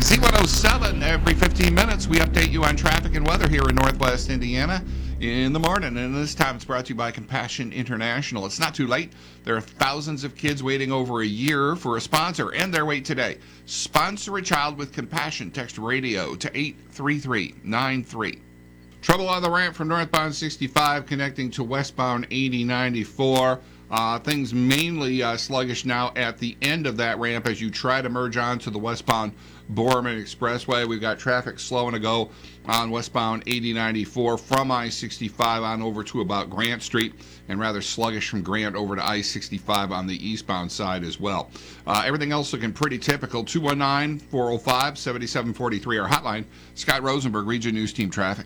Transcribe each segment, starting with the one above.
Z107, every 15 minutes we update you on traffic and weather here in Northwest Indiana in the morning. And this time it's brought to you by Compassion International. It's not too late. There are thousands of kids waiting over a year for a sponsor, and their wait today. Sponsor a child with compassion. Text radio to 83393. Trouble on the ramp from northbound 65 connecting to westbound 8094. Things mainly sluggish now at the end of that ramp as you try to merge onto the westbound Borman Expressway. We've got traffic slowing to go on westbound 8094 from I-65 on over to about Grant Street, and rather sluggish from Grant over to I-65 on the eastbound side as well. Everything else looking pretty typical. 219-405-7743, our hotline. Scott Rosenberg, Region News Team Traffic.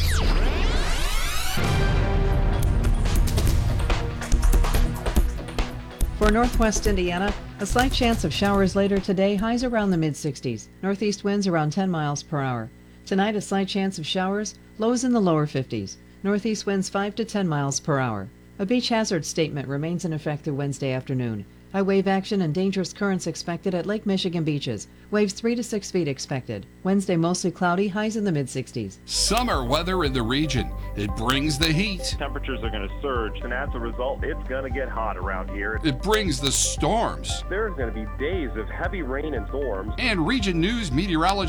For Northwest Indiana, a slight chance of showers later today, highs around the mid-60s. Northeast winds around 10 miles per hour. Tonight, a slight chance of showers, lows in the lower 50s. Northeast winds 5 to 10 miles per hour. A beach hazard statement remains in effect through Wednesday afternoon. High wave action and dangerous currents expected at Lake Michigan beaches. Waves 3 to 6 feet expected. Wednesday mostly cloudy, highs in the mid-60s. Summer weather in the region. It brings the heat. Temperatures are going to surge, and as a result, it's going to get hot around here. It brings the storms. There's going to be days of heavy rain and storms. And Region News meteorologist